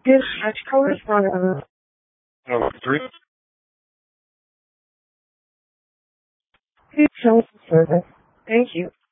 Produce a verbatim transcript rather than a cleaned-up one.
Yes, that's code for uh, Number three. food service. Thank you.